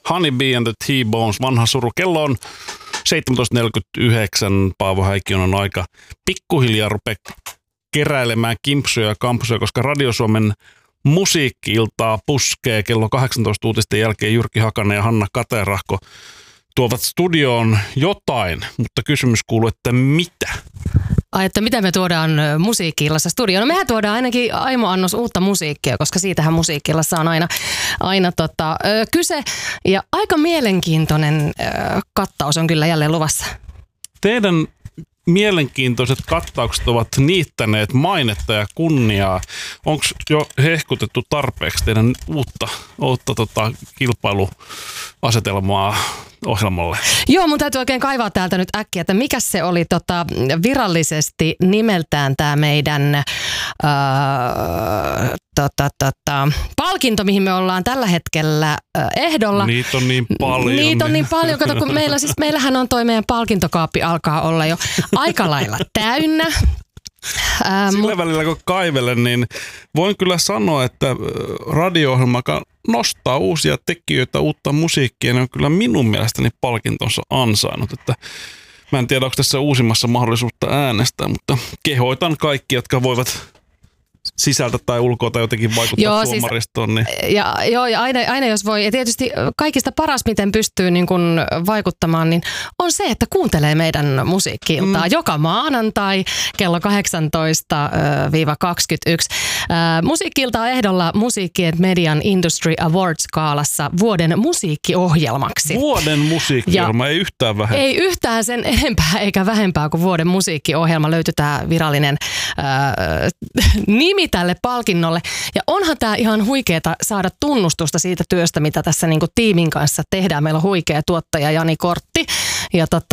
Honeybee and the T-Bones, vanha suru. Kello on 17.49, Paavo Häikkiön on aika pikkuhiljaa rupea keräilemään kimpsuja ja kampsuja, koska Radio Suomen musiikki-iltaa puskee kello 18 uutisten jälkeen. Jyrki Hakanen ja Hanna Katerahko tuovat studioon jotain, mutta kysymys kuuluu, että mitä? Ai, että mitä me tuodaan musiikki-illassa studioon? No mehän tuodaan ainakin Aimo Annos uutta musiikkia, koska siitähän musiikki-illassa on aina kyse. Ja aika mielenkiintoinen kattaus on kyllä jälleen luvassa. Teidän mielenkiintoiset kattaukset ovat niittäneet mainetta ja kunniaa. Onko jo hehkutettu tarpeeksi teidän uutta kilpailuasetelmaa ohjelmalle? Joo, mun täytyy oikein kaivaa täältä nyt äkkiä, että mikä se oli virallisesti nimeltään tämä meidän palkinto, mihin me ollaan tällä hetkellä ehdolla. Niitä on niin paljon. Kato, kun meillähän on toi meidän palkintokaappi alkaa olla jo aika lailla täynnä. Sillä välillä kun kaivelen, niin voin kyllä sanoa, että radio-ohjelma, joka nostaa uusia tekijöitä, uutta musiikkia, niin on kyllä minun mielestäni palkintonsa ansainnut. Että mä en tiedä, onko tässä uusimmassa mahdollisuutta äänestää, mutta kehoitan kaikki, jotka voivat sisältä tai ulkoa tai jotenkin vaikuttaa tuomaristoon. Niin. Ja aina jos voi. Ja tietysti kaikista paras, miten pystyy niin kun vaikuttamaan, niin on se, että kuuntelee meidän musiikki-iltaa joka maanantai kello 18-21. Musiikki-ilta on ehdolla Musiikkien Median Industry Awards-skaalassa vuoden musiikkiohjelmaksi. Vuoden musiikkiohjelma, ei yhtään vähempää. Ei yhtään sen enempää eikä vähempää kuin vuoden musiikkiohjelma. Löytyy tämä virallinen nimi tälle palkinnolle. Ja onhan tämä ihan huikeeta saada tunnustusta siitä työstä, mitä tässä niinku tiimin kanssa tehdään. Meillä on huikea tuottaja Jani Kortti. Ja